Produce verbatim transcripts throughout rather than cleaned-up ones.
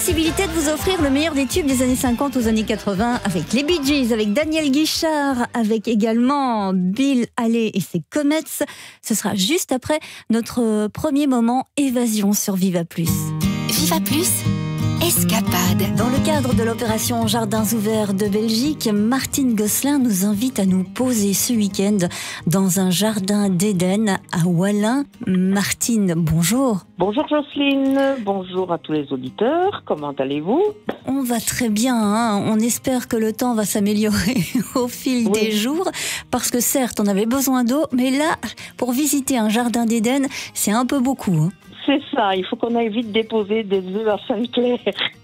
possibilité de vous offrir le meilleur des tubes des années cinquante aux années quatre-vingts avec les Bee Gees, avec Daniel Guichard, avec également Bill Haley et ses Comets. Ce sera juste après notre premier moment évasion sur Viva Plus. Viva Plus, escapade. Dans le cadre de l'opération Jardins ouverts de Belgique, Martine Gosselin nous invite à nous poser ce week-end dans un jardin d'Éden à Wallin. Martine, bonjour. Bonjour Jocelyne, bonjour à tous les auditeurs, comment allez-vous? On va très bien, hein. On espère que le temps va s'améliorer au fil oui. des jours, parce que certes on avait besoin d'eau, mais là, pour visiter un jardin d'Éden, c'est un peu beaucoup, hein. C'est ça, il faut qu'on aille vite déposer des œufs à Sainte-Claire.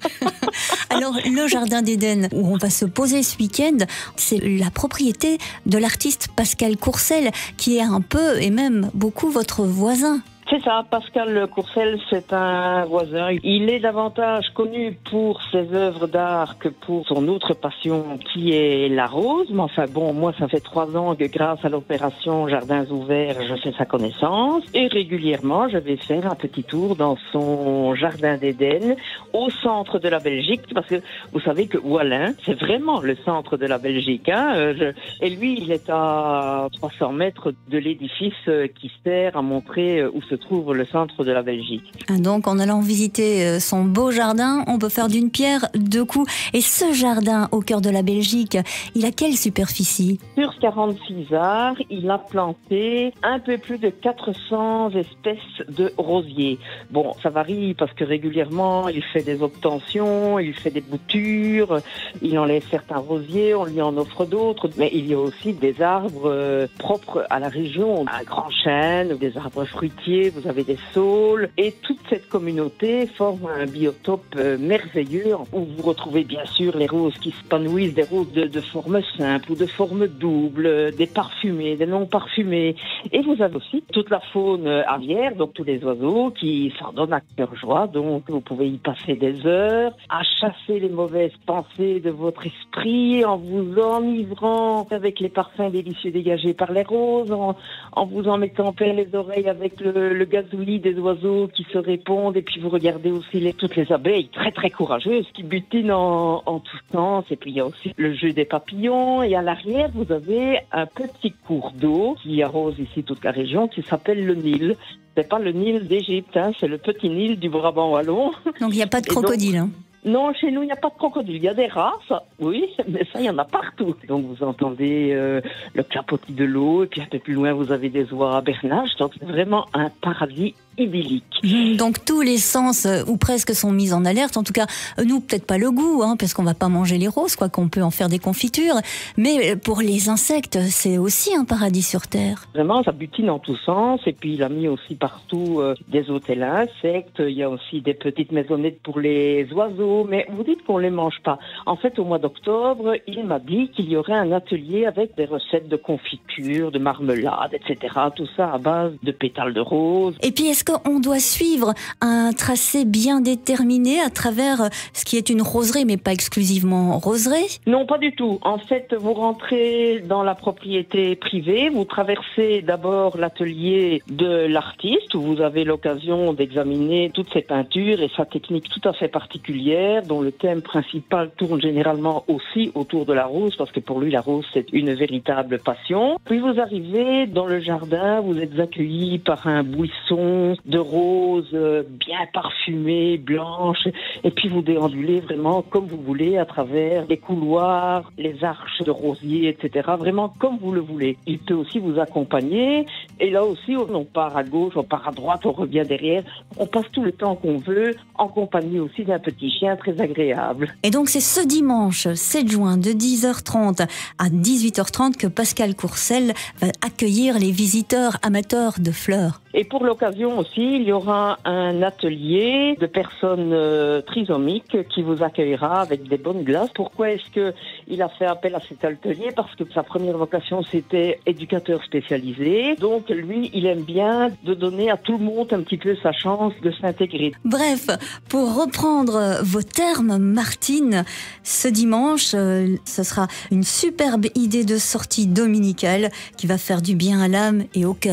Alors, le jardin d'Éden où on va se poser ce week-end, c'est la propriété de l'artiste Pascal Courcel, qui est un peu et même beaucoup votre voisin. C'est ça, Pascal Courcel, c'est un voisin. Il est davantage connu pour ses œuvres d'art que pour son autre passion qui est la rose. Mais enfin bon, moi ça fait trois ans que grâce à l'opération Jardins ouverts, je fais sa connaissance. Et régulièrement, je vais faire un petit tour dans son jardin d'Éden au centre de la Belgique. Parce que vous savez que Wallin, c'est vraiment le centre de la Belgique. Hein. Je... Et lui, il est à trois cents mètres de l'édifice qui sert à montrer où se trouve le centre de la Belgique. Donc en allant visiter son beau jardin, on peut faire d'une pierre deux coups. Et ce jardin au cœur de la Belgique, il a quelle superficie? Sur quarante-six arts, il a planté un peu plus de quatre cents espèces de rosiers. Bon, ça varie parce que régulièrement, il fait des obtentions, il fait des boutures, il enlève certains rosiers, on lui en offre d'autres. Mais il y a aussi des arbres euh, propres à la région, un grand chêne, des arbres fruitiers, vous avez des saules, et toute cette communauté forme un biotope euh, merveilleux où vous retrouvez bien sûr les roses qui s'épanouissent, des roses de, de forme simple ou de forme double, des parfumées, des non parfumées, et vous avez aussi toute la faune aviaire, donc tous les oiseaux qui s'en donnent à cœur joie, donc vous pouvez y passer des heures à chasser les mauvaises pensées de votre esprit en vous enivrant avec les parfums délicieux dégagés par les roses, en, en vous en mettant plein les oreilles avec le le gazouillis des oiseaux qui se répondent, et puis vous regardez aussi les, toutes les abeilles très très courageuses qui butinent en, en tout sens, et puis il y a aussi le jeu des papillons, et à l'arrière vous avez un petit cours d'eau qui arrose ici toute la région qui s'appelle le Nil. C'est pas le Nil d'Égypte, hein, c'est le petit Nil du Brabant wallon. Donc il n'y a pas de crocodile, hein. Non, chez nous, il n'y a pas de crocodile. Il y a des rats, ça, oui, mais ça, il y en a partout. Donc, vous entendez euh, le clapotis de l'eau, et puis un peu plus loin, vous avez des oies à bernache. Donc, c'est vraiment un paradis idyllique. Donc, tous les sens, euh, ou presque, sont mis en alerte. En tout cas, nous, peut-être pas le goût, hein, parce qu'on va pas manger les roses, quoi, qu'on peut en faire des confitures. Mais pour les insectes, c'est aussi un paradis sur Terre. Vraiment, ça butine en tous sens. Et puis, il a mis aussi partout euh, des hôtels à insectes. Il y a aussi des petites maisonnettes pour les oiseaux. Mais vous dites qu'on ne les mange pas. En fait, au mois d'octobre, il m'a dit qu'il y aurait un atelier avec des recettes de confiture, de marmelade, et cetera. Tout ça à base de pétales de rose. Et puis, est-ce qu'on doit suivre un tracé bien déterminé à travers ce qui est une roseraie, mais pas exclusivement roseraie? Non, pas du tout. En fait, vous rentrez dans la propriété privée, vous traversez d'abord l'atelier de l'artiste, où vous avez l'occasion d'examiner toutes ses peintures et sa technique tout à fait particulière, dont le thème principal tourne généralement aussi autour de la rose, parce que pour lui, la rose, c'est une véritable passion. Puis vous arrivez dans le jardin, vous êtes accueillis par un buisson de roses bien parfumées, blanches, et puis vous déambulez vraiment comme vous voulez à travers les couloirs, les arches de rosiers, et cetera. Vraiment comme vous le voulez. Il peut aussi vous accompagner, et là aussi, on part à gauche, on part à droite, on revient derrière. On passe tout le temps qu'on veut, en compagnie aussi d'un petit chien très agréable. Et donc c'est ce dimanche sept juin de dix heures trente à dix-huit heures trente que Pascal Courcel va accueillir les visiteurs amateurs de fleurs. Et pour l'occasion aussi, il y aura un atelier de personnes euh, trisomiques qui vous accueillera avec des bonnes glaces. Pourquoi est-ce que il a fait appel à cet atelier? Parce que sa première vocation, c'était éducateur spécialisé. Donc lui, il aime bien de donner à tout le monde un petit peu sa chance de s'intégrer. Bref, pour reprendre vos termes, Martine, ce dimanche, euh, ce sera une superbe idée de sortie dominicale qui va faire du bien à l'âme et au cœur.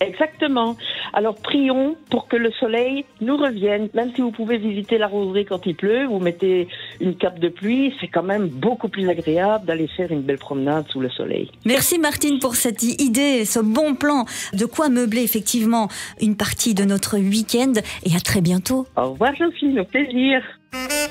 Exactement. Alors prions pour que le soleil nous revienne. Même si vous pouvez visiter la roseraie quand il pleut, vous mettez une cape de pluie, c'est quand même beaucoup plus agréable d'aller faire une belle promenade sous le soleil. Merci Martine pour cette idée, ce bon plan de quoi meubler effectivement une partie de notre week-end et à très bientôt. Au revoir Jocelyne, au plaisir.